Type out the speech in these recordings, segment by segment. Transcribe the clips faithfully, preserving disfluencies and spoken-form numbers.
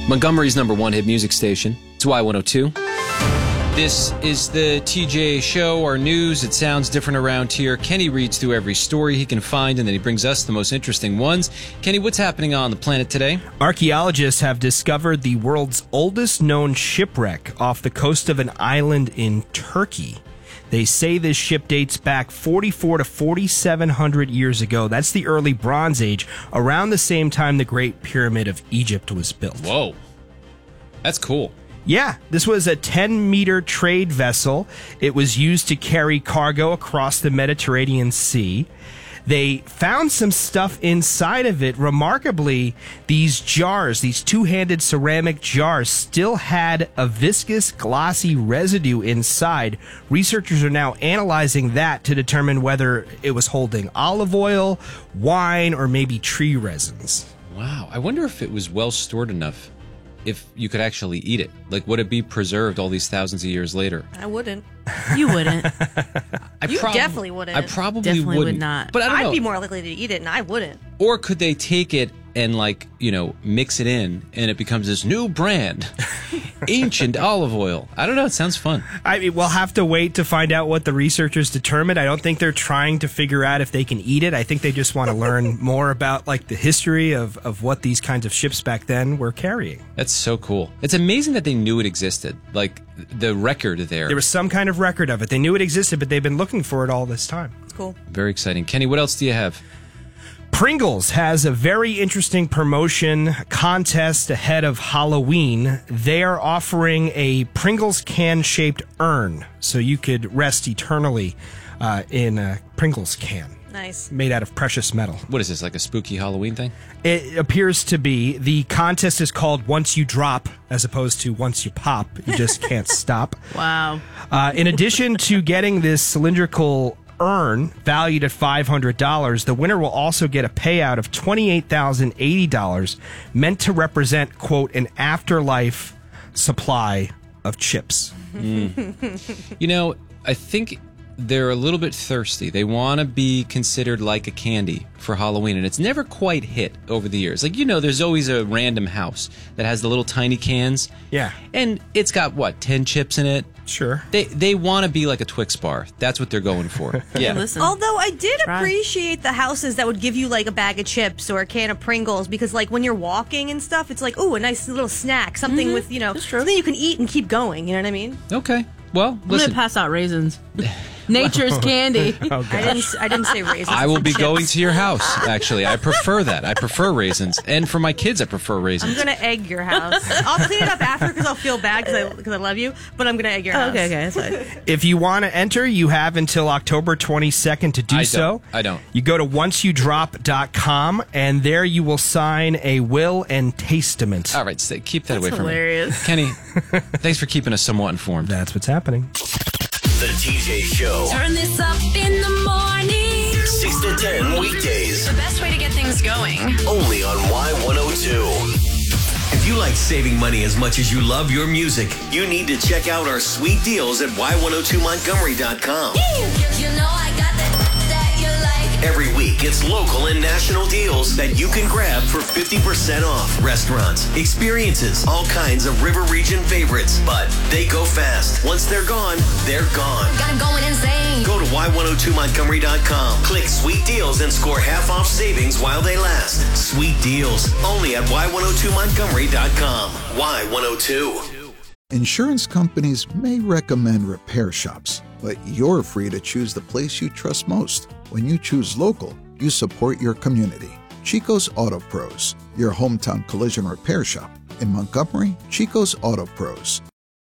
Montgomery's number one hit music station. It's Y one oh two. This is the T J Show, our news. It sounds different around here. Kenny reads through every story he can find, and then he brings us the most interesting ones. Kenny, what's happening on the planet today? Archaeologists have discovered the world's oldest known shipwreck off the coast of an island in Turkey. They say this ship dates back forty-four to forty-seven hundred years ago. That's the early Bronze Age, around the same time the Great Pyramid of Egypt was built. Whoa. That's cool. Yeah, this was a ten-meter trade vessel. It was used to carry cargo across the Mediterranean Sea. They found some stuff inside of it. Remarkably, these jars, these two-handed ceramic jars, still had a viscous, glossy residue inside. Researchers are now analyzing that to determine whether it was holding olive oil, wine, or maybe tree resins. Wow. I wonder if it was well stored enough if you could actually eat it. Like, would it be preserved all these thousands of years later? I wouldn't. You wouldn't. I You prob- definitely wouldn't. I probably Definitely wouldn't. would not. But I don't I'd know. be more likely to eat it, and I wouldn't. Or could they take it and, like, you know, mix it in, and it becomes this new brand, ancient olive oil? I don't know. It sounds fun. I mean, we'll have to wait to find out what the researchers determined. I don't think they're trying to figure out if they can eat it. I think they just want to learn more about, like, the history of, of what these kinds of ships back then were carrying. That's so cool. It's amazing that they knew it existed. Like, the record there. There was some kind of record of it. They knew it existed, but they've been looking for it all this time. It's cool. Very exciting. Kenny, what else do you have? Pringles has a very interesting promotion contest ahead of Halloween. They are offering a Pringles can-shaped urn, so you could rest eternally uh, in a Pringles can. Nice. Made out of precious metal. What is this, like a spooky Halloween thing? It appears to be. The contest is called Once You Drop, as opposed to Once You Pop. You just can't stop. Wow. Uh, in addition to getting this cylindrical urn valued at five hundred dollars, the winner will also get a payout of twenty-eight thousand eighty dollars, meant to represent, quote, an afterlife supply of chips. Mm. You know, I think they're a little bit thirsty. They want to be considered like a candy for Halloween, and it's never quite hit over the years. Like, you know, there's always a random house that has the little tiny cans. Yeah. And it's got, what, ten chips in it? Sure. They they want to be like a Twix bar. That's what they're going for. Yeah. Listen, Although I did try. appreciate the houses that would give you like a bag of chips or a can of Pringles, because like when you're walking and stuff, it's like, oh, a nice little snack, something Mhm. with, you know, That's true. something you can eat and keep going. You know what I mean? Okay. Well, I'm listen. going to pass out raisins. Nature's candy. Oh, I didn't. I didn't say raisins. I will be chips. going to your house, actually. I prefer that. I prefer raisins. And for my kids, I prefer I'm raisins. gonna egg your house. I'll clean it up after because I'll feel bad because I, because I love you. But I'm gonna egg your Oh, house. okay, okay, that's fine. If you want to enter, you have until October twenty-second to do I so. don't. I don't. You go to once you drop dot com, and there you will sign a will and testament. All right, stay, keep that That's away from hilarious. me. Kenny, thanks for keeping us somewhat informed. That's what's happening. The T J Show. Turn this up in the morning. six to ten weekdays. The best way to get things going. Only on Y one oh two. If you like saving money as much as you love your music, you need to check out our sweet deals at Y one oh two Montgomery dot com. You know I got that that you like. Every week, it's local and national deals that you can grab for fifty percent off. Restaurants, experiences, all kinds of River Region favorites. But they go fast. Once they're gone, they're gone. Got 'em going insane. Go to Y one oh two Montgomery dot com. Click Sweet Deals and score half off savings while they last. Sweet Deals, only at Y one oh two Montgomery dot com. Y one oh two. Insurance companies may recommend repair shops, but you're free to choose the place you trust most. When you choose local, you support your community. Chico's Auto Pros, your hometown collision repair shop. In Montgomery, Chico's Auto Pros.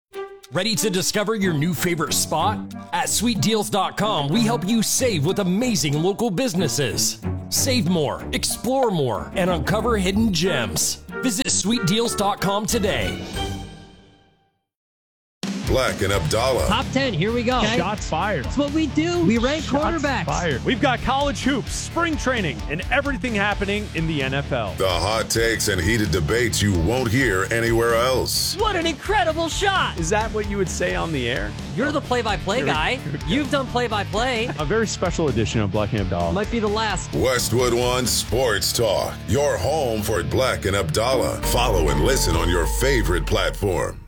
Ready to discover your new favorite spot? At sweet deals dot com, we help you save with amazing local businesses. Save more, explore more, and uncover hidden gems. Visit sweet deals dot com today. Black and Abdallah. Top ten, here we go. Okay. Shots fired. That's what we do. We rank Shots quarterbacks. Fired. We've got college hoops, spring training, and everything happening in the N F L. The hot takes and heated debates you won't hear anywhere else. What an incredible shot. Is that what you would say on the air? You're the play-by-play guy. You've done play-by-play. A very special edition of Black and Abdallah. Might be the last. Westwood One Sports Talk. Your home for Black and Abdallah. Follow and listen on your favorite platform.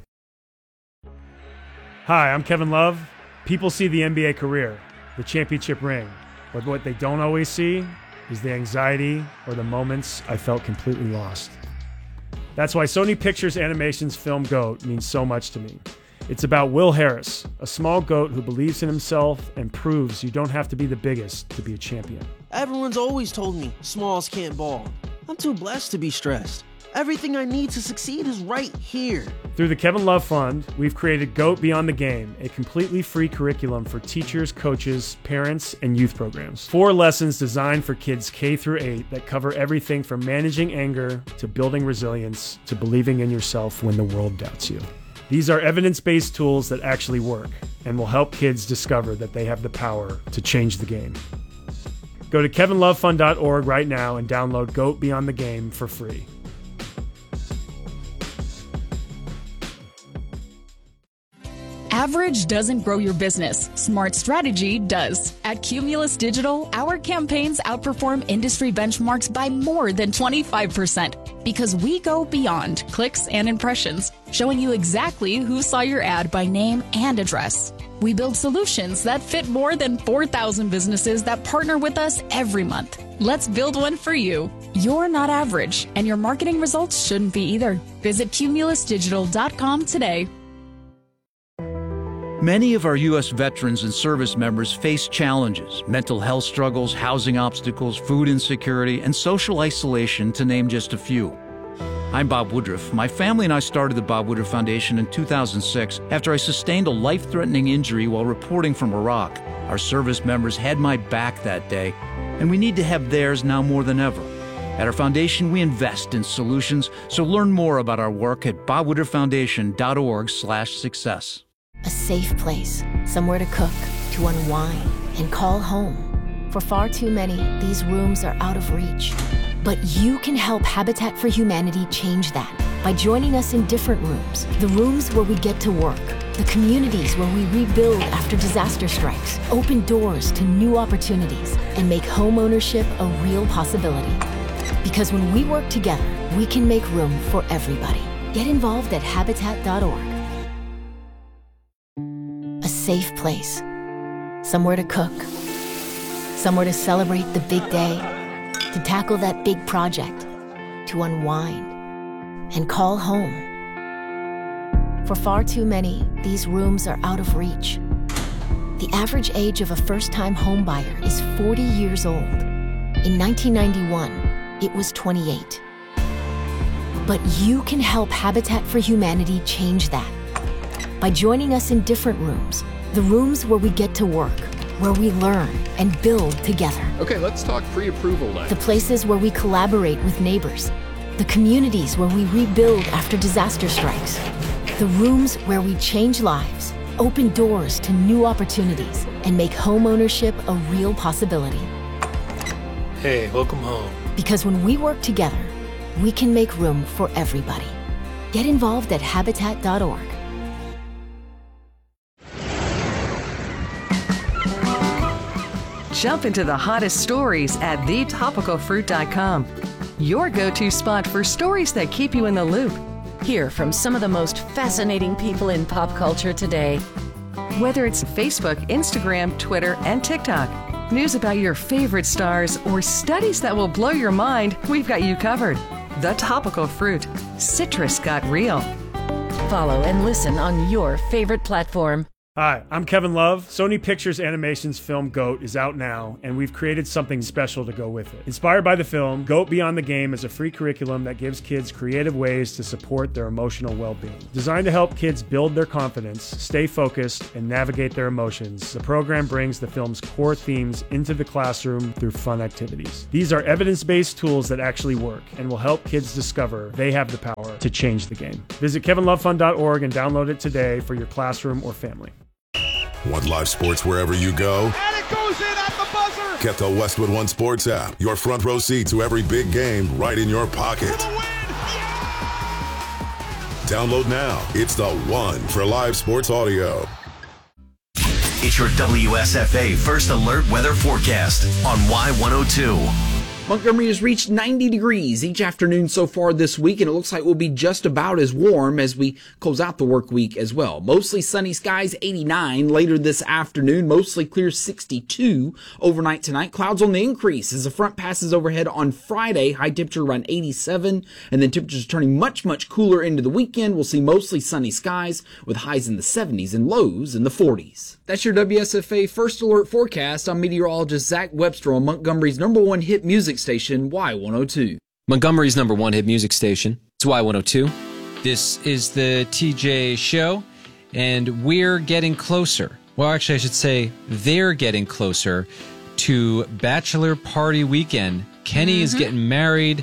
Hi, I'm Kevin Love. People see the N B A career, the championship ring, but what they don't always see is the anxiety or the moments I felt completely lost. That's why Sony Pictures Animation's film GOAT means so much to me. It's about Will Harris, a small goat who believes in himself and proves you don't have to be the biggest to be a champion. Everyone's always told me smalls can't ball. I'm too blessed to be stressed. Everything I need to succeed is right here. Through the Kevin Love Fund, we've created GOAT Beyond the Game, a completely free curriculum for teachers, coaches, parents, and youth programs. Four lessons designed for kids K through eight that cover everything from managing anger to building resilience to believing in yourself when the world doubts you. These are evidence-based tools that actually work and will help kids discover that they have the power to change the game. Go to kevin love fund dot org right now and download GOAT Beyond the Game for free. Average doesn't grow your business. Smart strategy does. At Cumulus Digital, our campaigns outperform industry benchmarks by more than twenty-five percent because we go beyond clicks and impressions, showing you exactly who saw your ad by name and address. We build solutions that fit more than four thousand businesses that partner with us every month. Let's build one for you. You're not average, and your marketing results shouldn't be either. Visit cumulus digital dot com today. Many of our U S veterans and service members face challenges, mental health struggles, housing obstacles, food insecurity, and social isolation, to name just a few. I'm Bob Woodruff. My family and I started the Bob Woodruff Foundation in two thousand six after I sustained a life-threatening injury while reporting from Iraq. Our service members had my back that day, and we need to have theirs now more than ever. At our foundation, we invest in solutions, so learn more about our work at bob woodruff foundation dot org slash success. A safe place, somewhere to cook, to unwind, and call home. For far too many, these rooms are out of reach. But you can help Habitat for Humanity change that by joining us in different rooms. The rooms where we get to work, the communities where we rebuild after disaster strikes, open doors to new opportunities, and make home ownership a real possibility. Because when we work together, we can make room for everybody. Get involved at habitat dot org. A safe place, somewhere to cook, somewhere to celebrate the big day, to tackle that big project, to unwind, and call home. For far too many, these rooms are out of reach. The average age of a first-time homebuyer is forty years old. In nineteen ninety-one, it was twenty-eight. But you can help Habitat for Humanity change that by joining us in different rooms, the rooms where we get to work, where we learn and build together. Okay, let's talk pre-approval then. The places where we collaborate with neighbors, the communities where we rebuild after disaster strikes, the rooms where we change lives, open doors to new opportunities, and make home ownership a real possibility. Hey, welcome home. Because when we work together, we can make room for everybody. Get involved at habitat dot org. Jump into the hottest stories at the topical fruit dot com. Your go-to spot for stories that keep you in the loop. Hear from some of the most fascinating people in pop culture today. Whether it's Facebook, Instagram, Twitter, and TikTok, news about your favorite stars, or studies that will blow your mind, we've got you covered. The Topical Fruit. Citrus got real. Follow and listen on your favorite platform. Hi, I'm Kevin Love. Sony Pictures Animation's film GOAT is out now, and we've created something special to go with it. Inspired by the film, GOAT Beyond the Game is a free curriculum that gives kids creative ways to support their emotional well-being. Designed to help kids build their confidence, stay focused, and navigate their emotions, the program brings the film's core themes into the classroom through fun activities. These are evidence-based tools that actually work and will help kids discover they have the power to change the game. Visit kevin love fund dot org and download it today for your classroom or family. Want live sports wherever you go? And it goes in at the buzzer. Get the Westwood One Sports app. Your front row seat to every big game right in your pocket. Download now. It's the one for live sports audio. It's your W S F A First Alert Weather Forecast on Y one oh two. Montgomery has reached ninety degrees each afternoon so far this week, and it looks like we'll be just about as warm as we close out the work week as well. Mostly sunny skies, eighty-nine later this afternoon, mostly clear, sixty-two overnight tonight. Clouds on the increase as the front passes overhead on Friday, high temperature around eighty-seven, and then temperatures turning much, much cooler into the weekend. We'll see mostly sunny skies with highs in the seventies and lows in the forties. That's your W S F A First Alert Forecast. I'm meteorologist Zach Webster on Montgomery's number one hit music station, Y one oh two. Montgomery's number one hit music station. It's Y one oh two. This is the T J Show, and we're getting closer. Well, actually, I should say they're getting closer to Bachelor Party Weekend. Kenny mm-hmm. is getting married.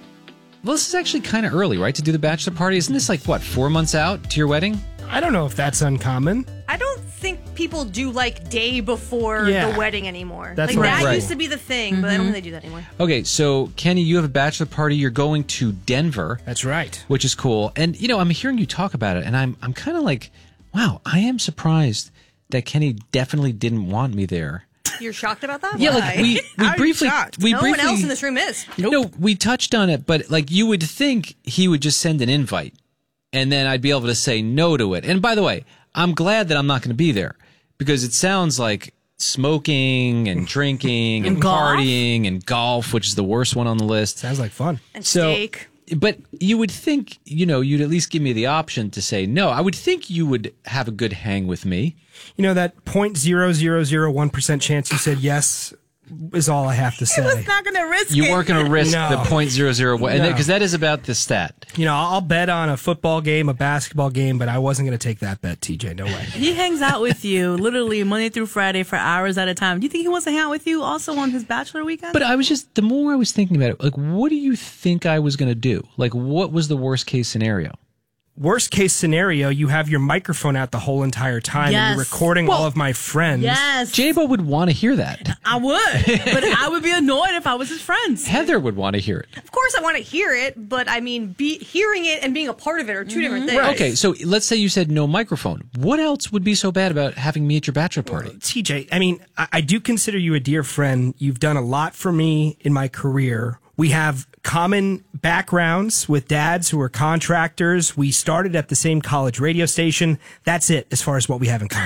Well, this is actually kind of early, right, to do the Bachelor Party? Isn't this like, what, four months out to your wedding? I don't know if that's uncommon. I don't think people do like day before Yeah. the wedding anymore. That's like right. that Right. used to be the thing, but I don't think they do that anymore. Okay, so Kenny, you have a bachelor party. You're going to Denver. That's right. Which is cool. And, you know, I'm hearing you talk about it, and I'm I'm kind of like, wow, I am surprised that Kenny definitely didn't want me there. You're shocked about that? Yeah, Why? like we, we briefly we no briefly one else in this room is. No, we touched on it, but like you would think he would just send an invite, and then I'd be able to say no to it. And by the way, I'm glad that I'm not going to be there because it sounds like smoking and drinking and, And golf? partying and golf, which is the worst one on the list. Sounds like fun. And So, steak. but you would think, you know, you'd at least give me the option to say no. I would think you would have a good hang with me. You know, that zero point zero zero zero one percent chance you said yes is all I have to say. Not going to risk You it. weren't going to risk No. the point zero zero one, No. because that is about the stat. You know, I'll bet on a football game, a basketball game, but I wasn't going to take that bet, T J. No way. He hangs out with you literally Monday through Friday for hours at a time. Do you think he wants to hang out with you also on his bachelor weekend? But I was just, the more I was thinking about it, like, what do you think I was going to do? Like, what was the worst case scenario? Worst case scenario, you have your microphone out the whole entire time and Yes. you're recording all of my friends. Yes. J-Bo would want to hear that. I would, but I would be annoyed if I was his friends. Heather would want to hear it. Of course, I want to hear it, but I mean, be, hearing it and being a part of it are 2 different things. Okay, so let's say you said no microphone. What else would be so bad about having me at your bachelor party? T J, I mean, I, I do consider you a dear friend. You've done a lot for me in my career. We have common backgrounds with dads who are contractors. We started at the same college radio station. That's it as far as what we have in common.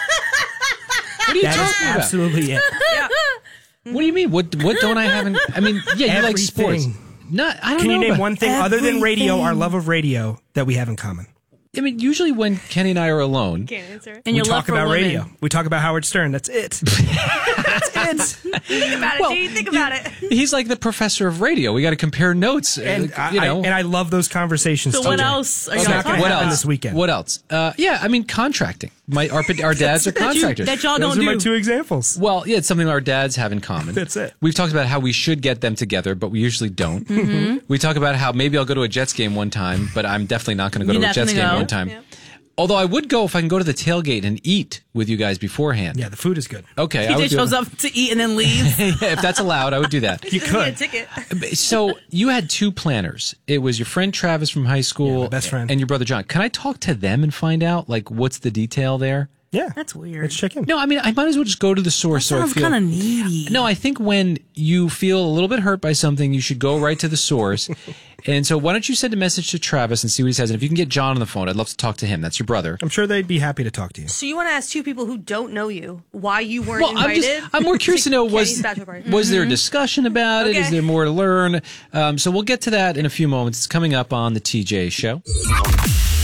What are you That is talking about? absolutely it. What do you mean? What what don't I have in, I mean, yeah, you like sports. Everything. Not, I don't Can know you name about- one thing other than radio, our Everything. love of radio, that we have in common? I mean, usually when Kenny and I are alone, Can't answer it. And we your love talk for about women. radio. We talk about Howard Stern. That's it. That's it. Think about it, Gene. Think about it. he's like the professor of radio. We got to compare notes. And uh, I, you know. I, and I love those conversations. So what T J. else are It's y'all not going talking to happen about? this weekend. What else? Uh, yeah, I mean, contracting. My our, our dads are That you- contractors. that y'all Those don't are my do. two examples. Well, yeah, it's something our dads have in common. That's it. We've talked about how we should get them together, but we usually don't. Mm-hmm. We talk about how maybe I'll go to a Jets game one time, but I'm definitely not going to go You to a Jets definitely game go. one time. Although I would go if I can go to the tailgate and eat with you guys beforehand. Yeah, the food is good. Okay. I T J would do shows it. up to eat and then leaves. Yeah, if that's allowed, I would do that. You Just give me a could. ticket. So you had two planners. It was your friend Travis from high school, Yeah, my best friend. and your brother John. Can I talk to them and find out like what's the detail there? Yeah. That's weird. Let's check in. No, I mean I might as well just go to the source. so I Sounds feel kind of needy. No, I think when you feel a little bit hurt by something, you should go right to the source. And so why don't you send a message to Travis and see what he says? And if you can get John on the phone, I'd love to talk to him. That's your brother. I'm sure they'd be happy to talk to you. So you want to ask two people who don't know you why you weren't Well, I'm invited? just I'm more curious to know was Kenny's bachelor party? was there a discussion about it? Is Okay. there more to learn? Um, so we'll get to that in a few moments. It's coming up on the T J Show.